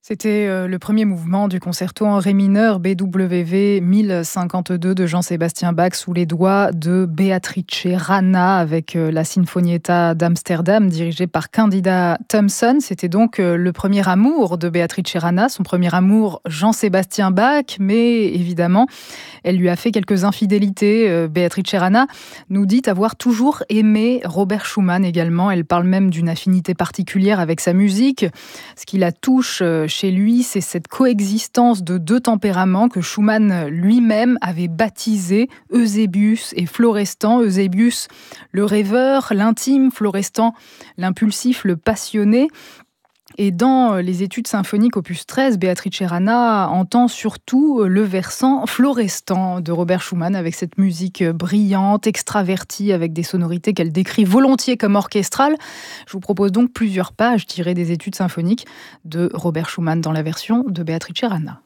C'était le premier mouvement du concerto en ré mineur BWV 1052 de Jean-Sébastien Bach sous les doigts de Beatrice Rana avec la Sinfonietta d'Amsterdam dirigée par Candida Thompson. C'était donc le premier amour de Beatrice Rana, son premier amour Jean-Sébastien Bach, mais évidemment, elle lui a fait quelques infidélités. Beatrice Rana nous dit avoir toujours aimé Robert Schumann également. Elle parle même d'une affinité particulière avec sa musique. Ce qui la touche chez lui, c'est cette coexistence de deux tempéraments que Schumann lui-même avait baptisés Eusébius et Florestan. Eusébius, le rêveur, l'intime, Florestan, l'impulsif, le passionné. Et dans les études symphoniques opus 13, Beatrice Rana entend surtout le versant florestan de Robert Schumann avec cette musique brillante, extravertie, avec des sonorités qu'elle décrit volontiers comme orchestrales. Je vous propose donc plusieurs pages tirées des études symphoniques de Robert Schumann dans la version de Beatrice Rana.